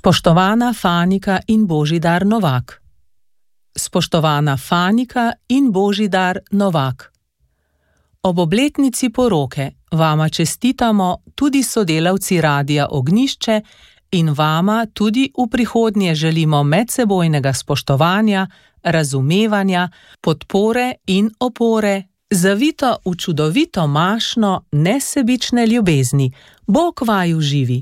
Spoštovana Fanika in Božidar Novak. Spoštovana Fanika in Božidar Novak. Ob obletnici poroke vama čestitamo tudi sodelavci Radia Ognjišče in vama tudi v prihodnje želimo medsebojnega spoštovanja, razumevanja, podpore in opore, zavito v čudovito mašno nesebične ljubezni. Bog vaju živi.